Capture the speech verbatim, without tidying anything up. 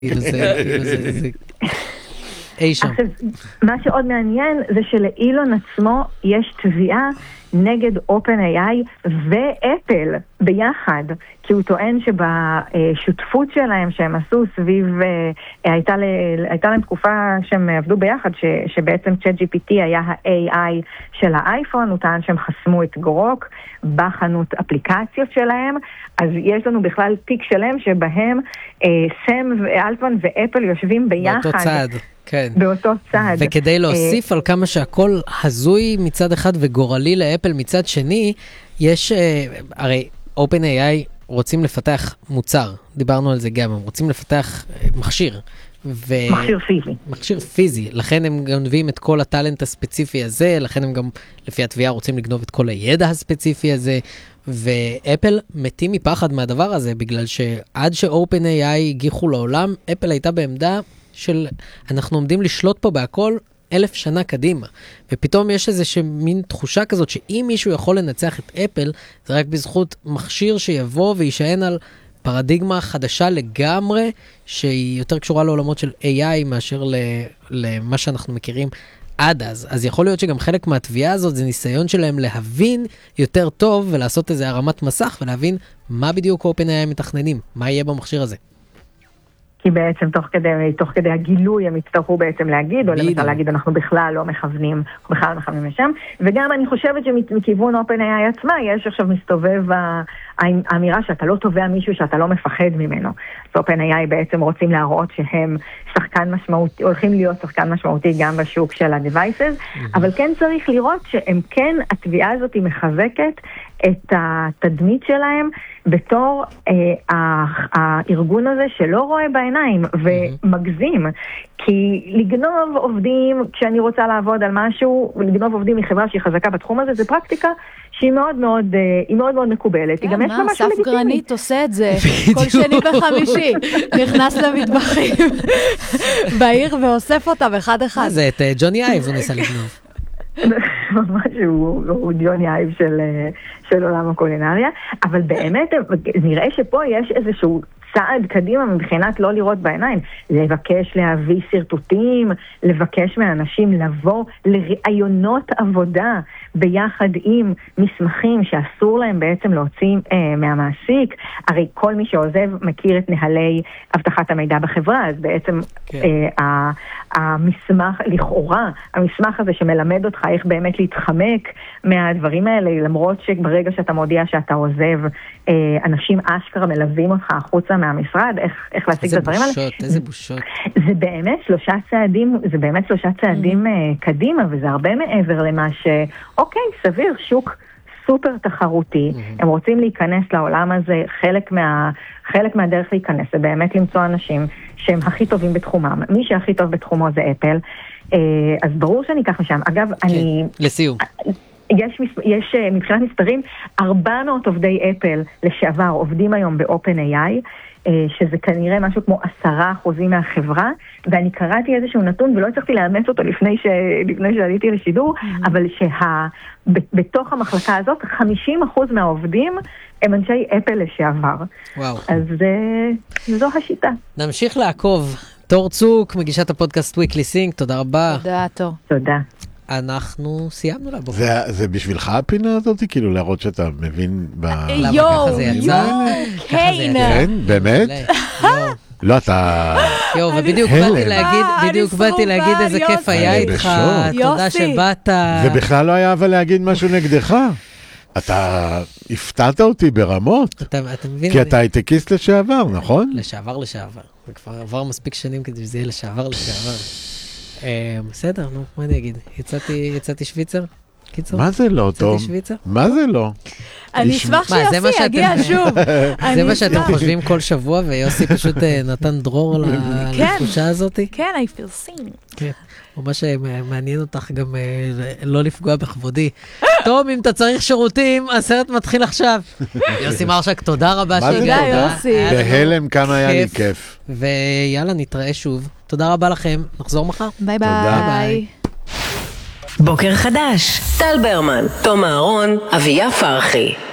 אי שם. מה שעוד מעניין זה שלאילון עצמו יש תביעה נגד OpenAI ואפל ביחד, כי הוא טוען שבשותפות שלהם שהם עשו סביב, הייתה, הייתה להם תקופה שהם עבדו ביחד, ש, שבעצם ChatGPT היה ה-איי איי של האייפון, הוא טען שהם חסמו את גרוק בחנות אפליקציות שלהם, אז יש לנו בכלל תיק שלם שבהם אה, סם ואלטמן ואפל יושבים ביחד. באותו צד. כן. באותו צד. וכדי להוסיף על כמה שהכל הזוי מצד אחד וגורלי לאפל מצד שני, יש, הרי OpenAI רוצים לפתח מוצר, דיברנו על זה גם, הם רוצים לפתח מכשיר. ו... מכשיר פיזי. מכשיר פיזי, לכן הם גונבים את כל הטלנט הספציפי הזה, לכן הם גם לפי התביעה רוצים לגנוב את כל הידע הספציפי הזה, ואפל מתים מפחד מהדבר הזה, בגלל שעד ש-OpenAI הגיחו לעולם, אפל הייתה בעמדה של אנחנו עומדים לשלוט פה בהכל אלף שנה קדימה. ופתאום יש איזושהי מין תחושה כזאת שאם מישהו יכול לנצח את אפל, זה רק בזכות מכשיר שיבוא וישען על פרדיגמה חדשה לגמרי, שהיא יותר קשורה לעולמות של איי איי מאשר למה שאנחנו מכירים עד אז. אז יכול להיות שגם חלק מהתביעה הזאת זה ניסיון שלהם להבין יותר טוב ולעשות איזה הרמת מסך ולהבין מה בדיוק OpenAI מתכננים, מה יהיה במכשיר הזה. כי בעצם תוך כדי, תוך כדי הגילוי הם יצטרכו בעצם להגיד, או למשל להגיד אנחנו בכלל לא מכוונים, בכלל לא מכוונים לשם, וגם אני חושבת שמכיוון OpenAI עצמה, יש עכשיו מסתובב האמירה שאתה לא תובע מישהו שאתה לא מפחד ממנו. אז OpenAI בעצם רוצים להראות שהם שחקן משמעותי, הולכים להיות שחקן משמעותי גם בשוק של ה-devices, אבל כן צריך לראות שהם כן, התביעה הזאת היא מחזקת את התדמית שלהם בתור אה, הארגון הזה שלא רואה בעיניים ומגזים, כי לגנוב עובדים כשאני רוצה לעבוד על משהו, לגנוב עובדים מחברה שהיא חזקה בתחום הזה, זה פרקטיקה שהיא מאוד מאוד, היא מאוד מאוד מקובלת. כן, מה, אסף גרנית עושה את זה כל שני וחמישי, נכנס למטבחים בעיר ואוסף אותם אחד אחד. זה את ג'וני אייב הוא ניסה לגנוב. ממש הוא ג'וני אייב של, של עולם הקולינריה, אבל באמת נראה שפה יש איזשהו צעד קדימה מבחינת לא לראות בעיניים, לבקש להביא סרטוטים, לבקש מאנשים לבוא לראיונות עבודה ביחד עם מסמכים שאסור להם בעצם להוציא אה, מהמעסיק. הרי כל מי שעוזב מכיר את נהלי הבטחת המידע בחברה, אז בעצם כן. אה, המסמך, לכאורה, המסמך הזה שמלמד אותך איך באמת להתחמק מהדברים האלה, למרות שברגע שאתה מודיע שאתה עוזב, אה, אנשים אשכרה מלווים אותך החוצה מהמשרד, איך, איך להציג את הדברים האלה. איזה בושות, איזה בושות. זה באמת שלושה צעדים, זה באמת שלושה צעדים mm-hmm. קדימה, וזה הרבה מעבר למה ש... אוקיי, סביר, שוק סופר תחרותי, mm-hmm. הם רוצים להיכנס לעולם הזה, חלק, מה, חלק מהדרך להיכנס, זה באמת למצוא אנשים שהם הכי טובים בתחומם. מי שהכי טוב בתחומו זה אפל, אז ברור שאני אקח משם. אגב, okay. אני... לסיום. יש, יש מבחינת מספרים, ארבע מאות עובדי אפל לשעבר עובדים היום ב-OpenAI, שזה כנראה משהו כמו עשרה אחוזים מהחברה, ואני קראתי איזשהו נתון, ולא הצלחתי לאמץ אותו לפני, ש... לפני שעליתי לשידור, mm-hmm. אבל שבתוך המחלקה הזאת, חמישים אחוז מהעובדים הם אנשי אפל לשעבר. וואו. אז זו השיטה. נמשיך לעקוב. תור צוק, מגישת הפודקאסט Weekly Sync, תודה רבה. תודה, תור. תודה. אנחנו סיימנו לבוא. זה, זה בשבילך הפינה הזאת? כאילו להראות שאתה מבין ב... יואו, יואו, קיין. כן, באמת? לא, אתה... יואו, ובדיוק באתי להגיד, בדיוק באתי להגיד איזה כיף היה איתך, תודה שבאת. זה בכלל לא היה אבל להגיד משהו נגדך. אתה הפתעת אותי ברמות. אתה מבין? כי אתה הייטקיסט לשעבר, נכון? לשעבר, לשעבר. זה כבר עבר מספיק שנים כדי שזה יהיה לשעבר, לשעבר. בסדר, נו, מה אני אגיד? יצאתי שוויצר? קיצור? מה זה לא, תום? מה זה לא? אני אשמח שיוסי יגיע שוב. זה מה שאתם חושבים כל שבוע, ויוסי פשוט נתן דרור לתחושה הזאת? כן, I feel seen. כן, או מה שמעניין אותך גם לא לפגוע בכבודי. תום, אם אתה צריך שירותים, הסרט מתחיל עכשיו. יוסי מרשק, תודה רבה שהגעת. יוסי. בהלם כמה היה לי כיף. ויאללה, נתראה שוב. תודה רבה לכם, נחזור מחר. ביי ביי. בוקר חדש, טל ברמן, תום אהרון, אביה פרחי.